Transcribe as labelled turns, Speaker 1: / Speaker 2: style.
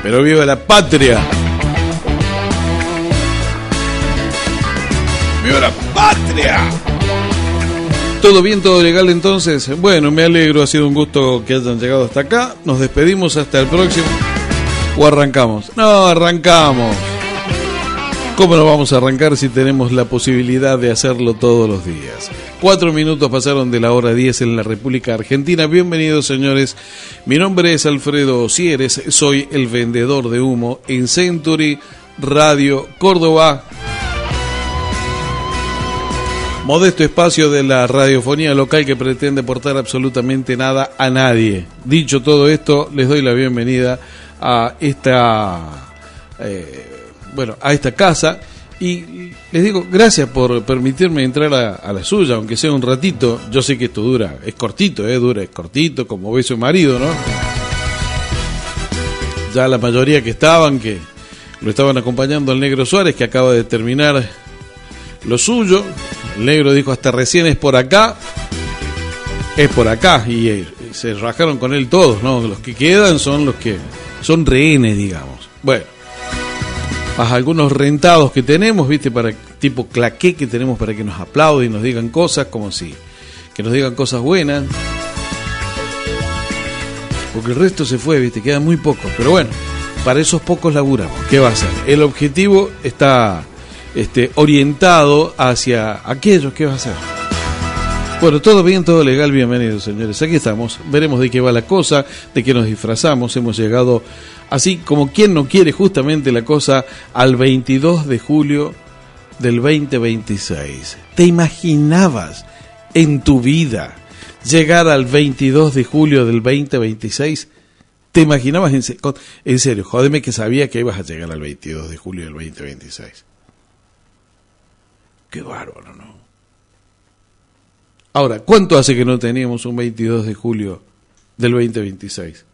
Speaker 1: Pero viva la patria. ¡Viva la patria! ¿Todo bien, todo legal entonces? Bueno, me alegro, ha sido un gusto que hayan llegado hasta acá. Nos despedimos hasta el próximo. ¿O arrancamos? No, arrancamos. ¿Cómo no vamos a arrancar si tenemos la posibilidad de hacerlo todos los días? 4 minutos pasaron de la hora 10 en la República Argentina. Bienvenidos, señores. Mi nombre es Alfredo Sieres, soy el vendedor de humo en Century Radio Córdoba. Modesto espacio de la radiofonía local que pretende aportar absolutamente nada a nadie. Dicho todo esto, les doy la bienvenida a esta casa y les digo gracias por permitirme entrar a la suya, aunque sea un ratito. Yo sé que esto es cortito, como beso de marido, ¿no? Ya la mayoría que lo estaban acompañando al Negro Suárez, que acaba de terminar lo suyo. El Negro dijo hasta recién es por acá, y se rajaron con él todos, ¿no? Los que quedan son los que son rehenes, digamos. Bueno, más algunos rentados que tenemos, ¿viste? Para tipo claqué que tenemos para que nos aplauden y nos digan cosas, que nos digan cosas buenas. Porque el resto se fue, ¿viste? Quedan muy pocos, pero bueno, para esos pocos laburamos. ¿Qué va a ser? El objetivo está orientado hacia aquellos que va a ser. Bueno, todo bien, todo legal, bienvenidos, señores. Aquí estamos, veremos de qué va la cosa, de qué nos disfrazamos. Hemos llegado, así como quien no quiere justamente la cosa, al 22 de julio del 2026. ¿Te imaginabas en tu vida llegar al 22 de julio del 2026? ¿Te imaginabas en serio? Jódeme que sabía que ibas a llegar al 22 de julio del 2026. Qué bárbaro, ¿no? Ahora, ¿cuánto hace que no teníamos un 22 de julio del 2026?